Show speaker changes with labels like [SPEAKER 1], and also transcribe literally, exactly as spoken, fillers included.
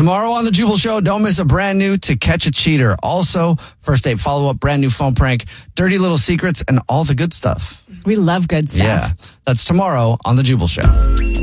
[SPEAKER 1] Tomorrow on The Jubal Show, don't miss a brand new To Catch a Cheater. Also, first date follow-up, brand new phone prank, dirty little secrets, and all the good stuff.
[SPEAKER 2] We love good stuff.
[SPEAKER 1] Yeah, that's tomorrow on The Jubal Show.